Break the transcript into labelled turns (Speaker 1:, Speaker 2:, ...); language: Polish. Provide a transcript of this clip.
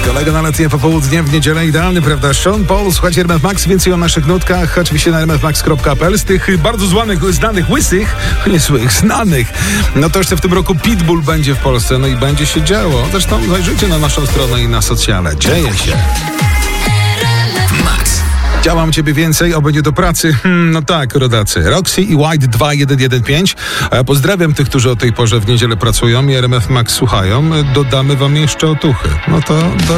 Speaker 1: Kolega na letnie popołudnie w niedzielę idealny, prawda? Sean Paul, słuchajcie RMF Max, więcej o naszych nutkach oczywiście na rmfmax.pl. Z tych bardzo znanych, łysych, nie złych, znanych, no to jeszcze w tym roku Pitbull będzie w Polsce, no i będzie się działo. Zresztą zajrzyjcie na naszą stronę i na socjale. Dzieje się. Chciałam ciebie więcej, oby nie do pracy. No tak, rodacy. Roxy i White 2115. A ja pozdrawiam tych, którzy o tej porze w niedzielę pracują i RMF Max słuchają. Dodamy wam jeszcze otuchy. No to do